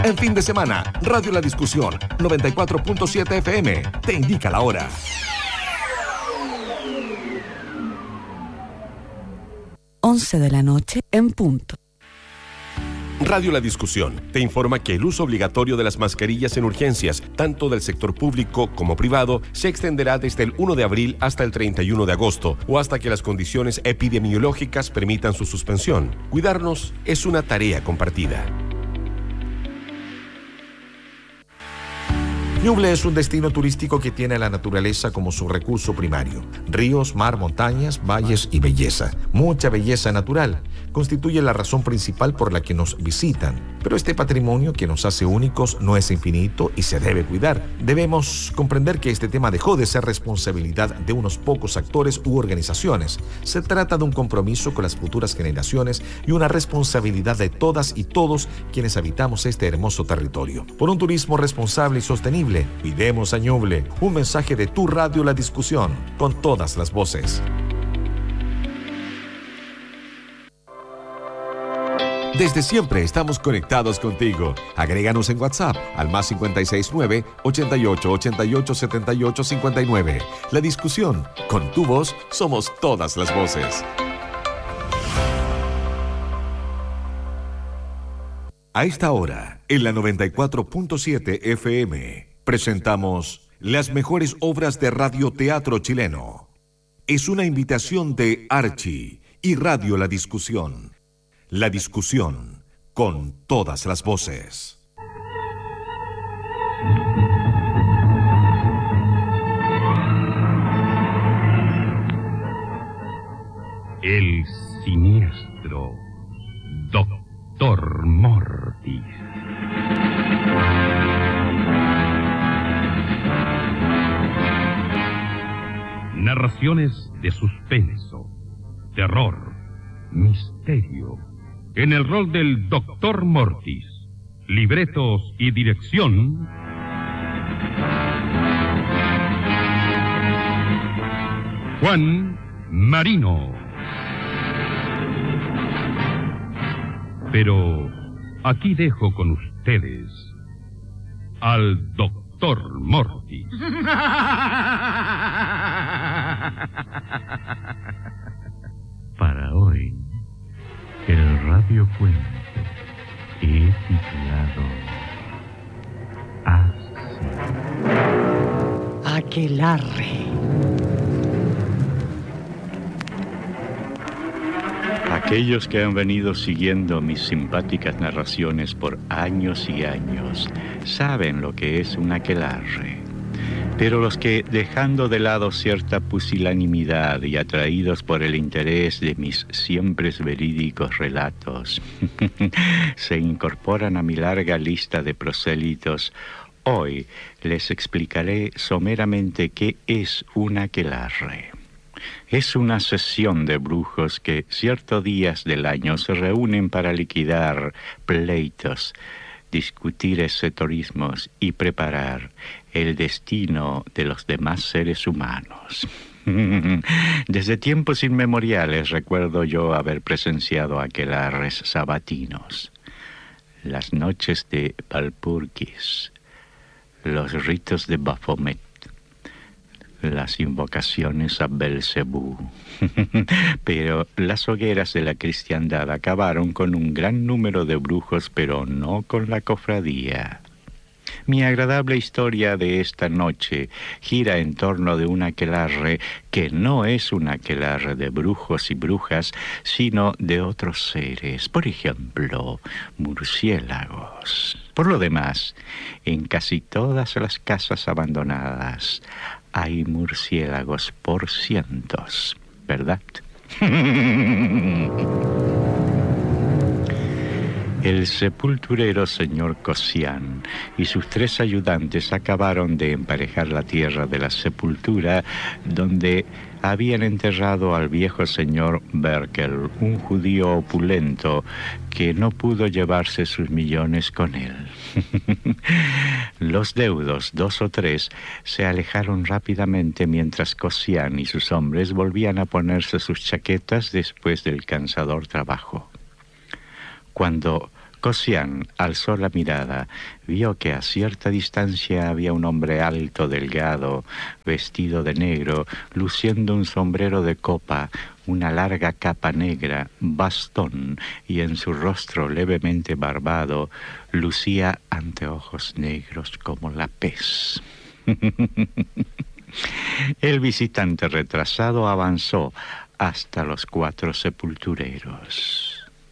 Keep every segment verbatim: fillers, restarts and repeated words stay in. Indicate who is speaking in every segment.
Speaker 1: En fin de semana, Radio La Discusión, noventa y cuatro punto siete F M, te indica la hora.
Speaker 2: once de la noche en punto.
Speaker 1: Radio La Discusión te informa que el uso obligatorio de las mascarillas en urgencias, tanto del sector público como privado, se extenderá desde el primero de abril hasta el treinta y uno de agosto o hasta que las condiciones epidemiológicas permitan su suspensión. Cuidarnos es una tarea compartida.
Speaker 3: Ñuble es un destino turístico que tiene la naturaleza como su recurso primario. Ríos, mar, montañas, valles y belleza. Mucha belleza natural constituye la razón principal por la que nos visitan. Pero este patrimonio que nos hace únicos no es infinito y se debe cuidar. Debemos comprender que este tema dejó de ser responsabilidad de unos pocos actores u organizaciones. Se trata de un compromiso con las futuras generaciones y una responsabilidad de todas y todos quienes habitamos este hermoso territorio. Por un turismo responsable y sostenible, cuidemos a Ñuble. Un mensaje de tu radio La Discusión, con todas las voces.
Speaker 1: Desde siempre estamos conectados contigo. Agréganos en WhatsApp al más cincuenta y seis nueve, ochenta y ocho, ochenta y ocho, setenta y ocho, cincuenta y nueve. La Discusión, con tu voz somos todas las voces. A esta hora, en la noventa y cuatro punto siete F M, presentamos las mejores obras de radioteatro chileno. Es una invitación de Archi y Radio La Discusión. La Discusión, con todas las voces.
Speaker 4: El siniestro Doctor Mortis. Narraciones de suspenso, terror, misterio. En el rol del Doctor Mortis, libretos y dirección, Juan Marino. Pero aquí dejo con ustedes al Doctor Mortis.
Speaker 5: Para hoy, el radiocuento he titulado Así.
Speaker 2: Aquelarre.
Speaker 5: Aquellos que han venido siguiendo mis simpáticas narraciones por años y años saben lo que es un aquelarre. Pero los que, dejando de lado cierta pusilanimidad y atraídos por el interés de mis siempre verídicos relatos, se incorporan a mi larga lista de prosélitos, hoy les explicaré someramente qué es un aquelarre. Es una sesión de brujos que ciertos días del año se reúnen para liquidar pleitos, discutir esoterismos y preparar el destino de los demás seres humanos. Desde tiempos inmemoriales recuerdo yo haber presenciado aquelarres sabatinos, las noches de Walpurgis, los ritos de Baphomet, las invocaciones a Belcebú. Pero las hogueras de la cristiandad acabaron con un gran número de brujos, pero no con la cofradía. Mi agradable historia de esta noche gira en torno de un aquelarre que no es un aquelarre de brujos y brujas, sino de otros seres, por ejemplo, murciélagos. Por lo demás, en casi todas las casas abandonadas hay murciélagos por cientos, ¿verdad? El sepulturero señor Cosian y sus tres ayudantes acabaron de emparejar la tierra de la sepultura donde habían enterrado al viejo señor Berkel, un judío opulento que no pudo llevarse sus millones con él. Los deudos, dos o tres, se alejaron rápidamente mientras Cosian y sus hombres volvían a ponerse sus chaquetas después del cansador trabajo. Cuando Kosian alzó la mirada, vio que a cierta distancia había un hombre alto, delgado, vestido de negro, luciendo un sombrero de copa, una larga capa negra, bastón, y en su rostro levemente barbado lucía anteojos negros como la pez. El visitante retrasado avanzó hasta los cuatro sepultureros.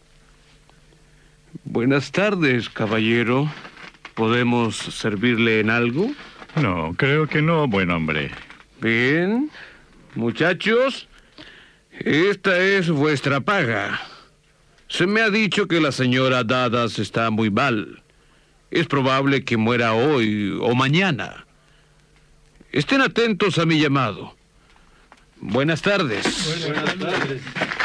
Speaker 6: Buenas tardes, caballero. ¿Podemos servirle en algo?
Speaker 5: No, creo que no, buen hombre.
Speaker 6: Bien. Muchachos, esta es vuestra paga. Se me ha dicho que la señora Dadas está muy mal. Es probable que muera hoy o mañana. Estén atentos a mi llamado. Buenas tardes.
Speaker 7: Buenas tardes.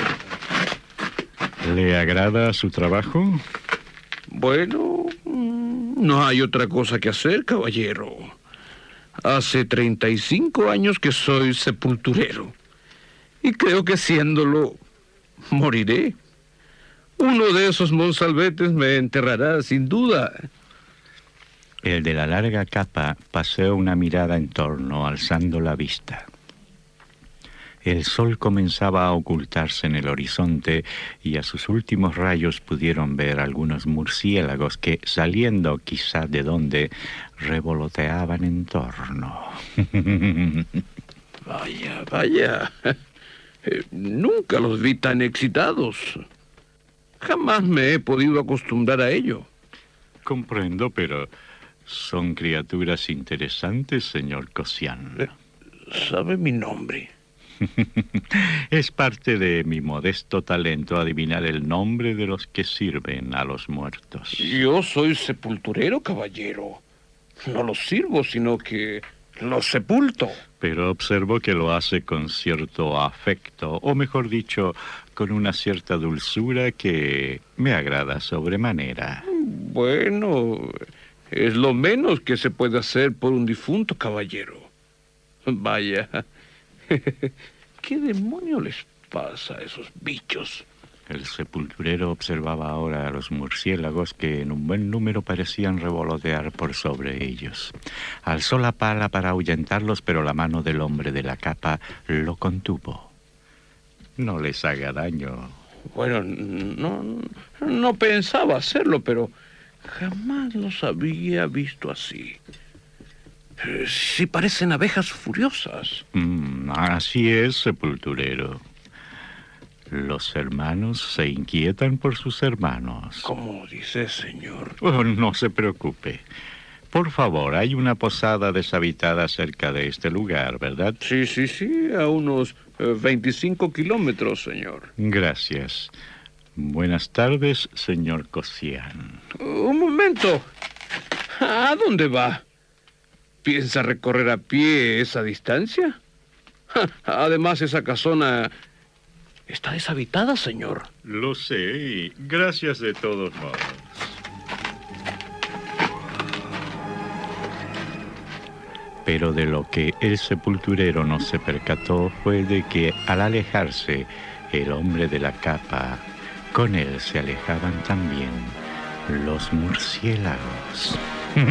Speaker 5: ¿Le agrada su trabajo?
Speaker 6: Bueno, no hay otra cosa que hacer, caballero. Hace treinta y cinco años que soy sepulturero. Y creo que siéndolo, moriré. Uno de esos monsalvetes me enterrará, sin duda.
Speaker 5: El de la larga capa paseó una mirada en torno, alzando la vista. El sol comenzaba a ocultarse en el horizonte y a sus últimos rayos pudieron ver algunos murciélagos que, saliendo quizá de donde, revoloteaban en torno.
Speaker 6: Vaya, vaya. Eh, nunca los vi tan excitados. Jamás me he podido acostumbrar a ello.
Speaker 5: Comprendo, pero son criaturas interesantes, señor Kosian.
Speaker 6: Eh, ¿Sabe mi nombre?
Speaker 5: Es parte de mi modesto talento adivinar el nombre de los que sirven a los muertos.
Speaker 6: Yo soy sepulturero, caballero. No los sirvo, sino que los sepulto.
Speaker 5: Pero observo que lo hace con cierto afecto, o mejor dicho, con una cierta dulzura que me agrada sobremanera.
Speaker 6: Bueno, es lo menos que se puede hacer por un difunto, caballero. Vaya... ¿Qué demonio les pasa a esos bichos?
Speaker 5: El sepulturero observaba ahora a los murciélagos que en un buen número parecían revolotear por sobre ellos. Alzó la pala para ahuyentarlos, pero la mano del hombre de la capa lo contuvo. No les haga daño.
Speaker 6: Bueno, no, no pensaba hacerlo, pero jamás los había visto así. Sí parecen abejas furiosas.
Speaker 5: Mm, así es, sepulturero. Los hermanos se inquietan por sus hermanos.
Speaker 6: ¿Cómo dice, señor?
Speaker 5: Oh, no se preocupe. Por favor, hay una posada deshabitada cerca de este lugar, ¿verdad?
Speaker 6: Sí, sí, sí, a unos eh, veinticinco kilómetros, señor.
Speaker 5: Gracias. Buenas tardes, señor Kosian.
Speaker 6: Un momento. ¿A dónde va? ¿Piensa recorrer a pie esa distancia? Además, esa casona está deshabitada, señor.
Speaker 5: Lo sé, gracias de todos modos. Pero de lo que el sepulturero no se percató fue de que al alejarse el hombre de la capa, con él se alejaban también los murciélagos.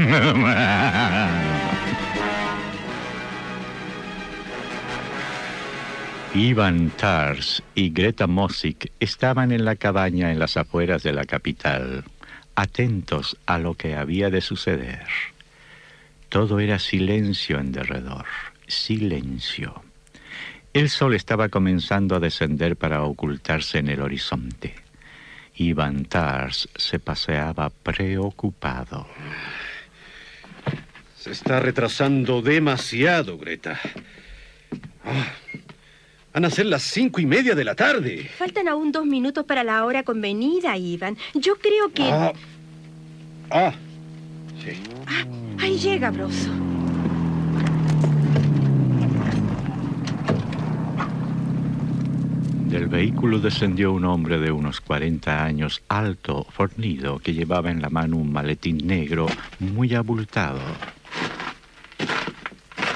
Speaker 5: Ivan Tars y Greta Mosik estaban en la cabaña en las afueras de la capital, atentos a lo que había de suceder. Todo era silencio en derredor, silencio. El sol estaba comenzando a descender para ocultarse en el horizonte. Ivan Tars se paseaba preocupado.
Speaker 7: Se está retrasando demasiado, Greta. Oh, van a ser las cinco y media de la tarde.
Speaker 8: Faltan aún dos minutos para la hora convenida, Ivan. Yo creo que...
Speaker 7: Ah, ah sí.
Speaker 8: Ah, ahí llega, Broso.
Speaker 5: Del vehículo descendió un hombre de unos cuarenta años, alto, fornido, que llevaba en la mano un maletín negro muy abultado.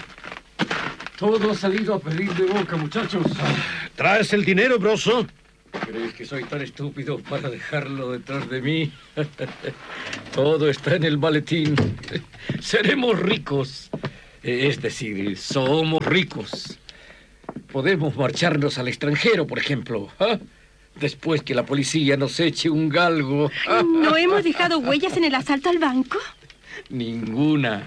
Speaker 9: Todo ha salido a pedir de boca, muchachos.
Speaker 7: ¿Traes el dinero, Broso?
Speaker 9: ¿Crees que soy tan estúpido para dejarlo detrás de mí? Todo está en el maletín. Seremos ricos. Es decir, somos ricos. Podemos marcharnos al extranjero, por ejemplo. ¿Ah? Después que la policía nos eche un galgo.
Speaker 8: ¿No hemos dejado huellas en el asalto al banco?
Speaker 9: Ninguna.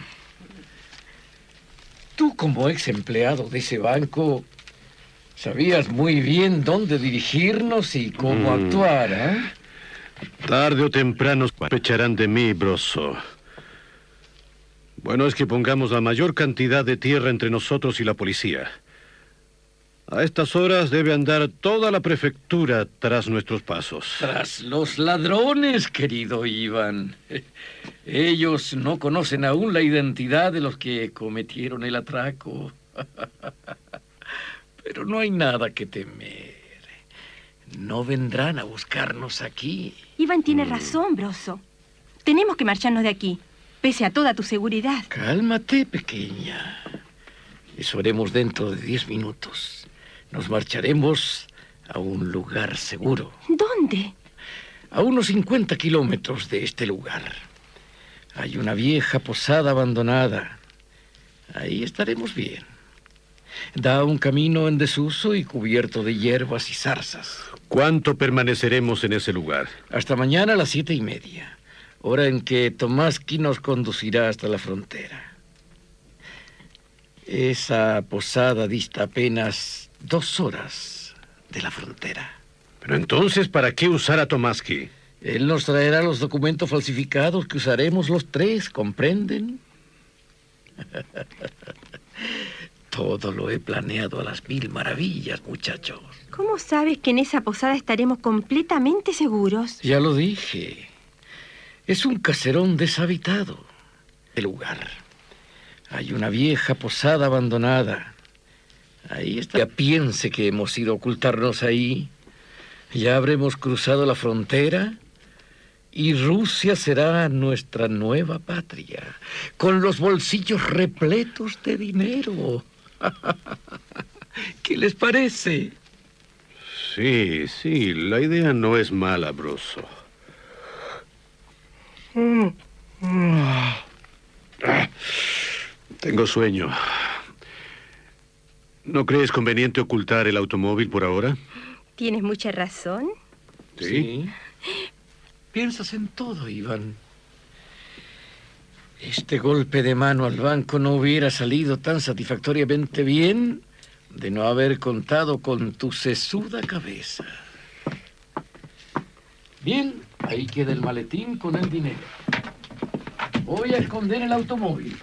Speaker 9: Tú, como ex empleado de ese banco, sabías muy bien dónde dirigirnos y cómo mm. actuar, ¿eh?
Speaker 7: Tarde o temprano sospecharán de mí, Broso. Bueno, es que pongamos la mayor cantidad de tierra entre nosotros y la policía. A estas horas debe andar toda la prefectura tras nuestros pasos.
Speaker 9: Tras los ladrones, querido Iván. Ellos no conocen aún la identidad de los que cometieron el atraco. Pero no hay nada que temer. No vendrán a buscarnos aquí.
Speaker 8: Iván tiene razón, Broso. Tenemos que marcharnos de aquí, pese a toda tu seguridad.
Speaker 9: Cálmate, pequeña. Eso haremos dentro de diez minutos. Nos marcharemos a un lugar seguro.
Speaker 8: ¿Dónde?
Speaker 9: A unos cincuenta kilómetros de este lugar. Hay una vieja posada abandonada. Ahí estaremos bien. Da un camino en desuso y cubierto de hierbas y zarzas.
Speaker 7: ¿Cuánto permaneceremos en ese lugar?
Speaker 9: Hasta mañana a las siete y media, hora en que Tomaski nos conducirá hasta la frontera. Esa posada dista apenas dos horas de la frontera.
Speaker 7: Pero entonces, ¿para qué usar a Tomaski?
Speaker 9: Él nos traerá los documentos falsificados que usaremos los tres, ¿comprenden? Todo lo he planeado a las mil maravillas, muchachos.
Speaker 8: ¿Cómo sabes que en esa posada estaremos completamente seguros?
Speaker 9: Ya lo dije. Es un caserón deshabitado. El lugar. Hay una vieja posada abandonada. Ahí está. Ya piense que hemos ido a ocultarnos ahí. Ya habremos cruzado la frontera y Rusia será nuestra nueva patria, con los bolsillos repletos de dinero. ¿Qué les parece?
Speaker 7: Sí, sí, la idea no es mala, Broso. Tengo sueño. ¿No crees conveniente ocultar el automóvil por ahora?
Speaker 8: Tienes mucha razón.
Speaker 7: ¿Sí?
Speaker 9: Sí. Piensas en todo, Iván. Este golpe de mano al banco no hubiera salido tan satisfactoriamente bien de no haber contado con tu sesuda cabeza. Bien, ahí queda el maletín con el dinero. Voy a esconder el automóvil.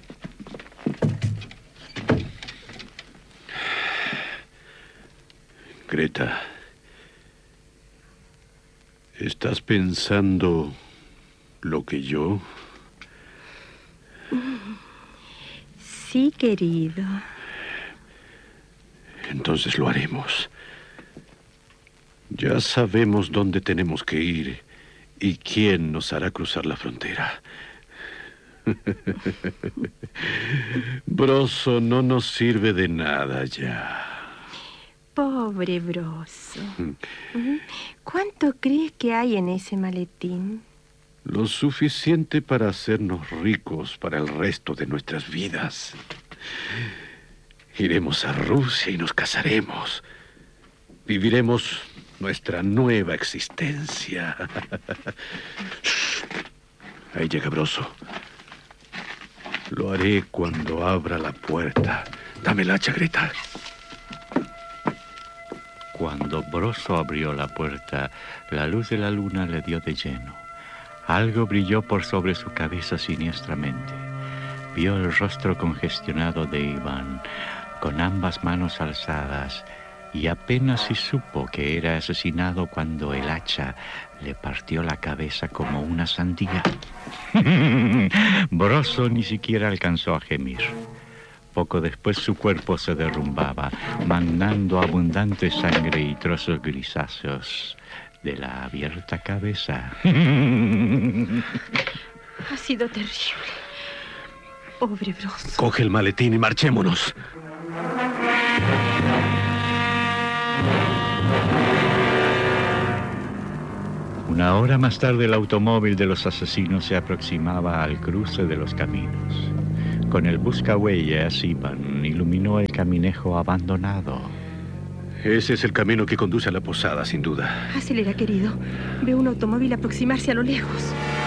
Speaker 7: Greta, ¿estás pensando lo que yo?
Speaker 8: Sí, querido.
Speaker 7: Entonces lo haremos. Ya sabemos dónde tenemos que ir y quién nos hará cruzar la frontera. Broso no nos sirve de nada ya.
Speaker 8: Pobre Broso. ¿Cuánto crees que hay en ese maletín?
Speaker 7: Lo suficiente para hacernos ricos para el resto de nuestras vidas. Iremos a Rusia y nos casaremos. Viviremos nuestra nueva existencia. Ahí llega Broso. Lo haré cuando abra la puerta. Dame el hacha, Greta.
Speaker 5: Cuando Broso abrió la puerta, la luz de la luna le dio de lleno. Algo brilló por sobre su cabeza siniestramente. Vio el rostro congestionado de Iván, con ambas manos alzadas, y apenas si supo que era asesinado cuando el hacha le partió la cabeza como una sandía. Broso ni siquiera alcanzó a gemir. Poco después su cuerpo se derrumbaba, mandando abundante sangre y trozos grisáceos de la abierta cabeza.
Speaker 8: Ha sido terrible. Pobre Broso.
Speaker 7: Coge el maletín y marchémonos.
Speaker 5: Una hora más tarde el automóvil de los asesinos se aproximaba al cruce de los caminos. Con el buscahuellas Ivan iluminó el caminejo abandonado.
Speaker 7: Ese es el camino que conduce a la posada, sin duda.
Speaker 8: Acelera, querido. Veo un automóvil aproximarse a lo lejos.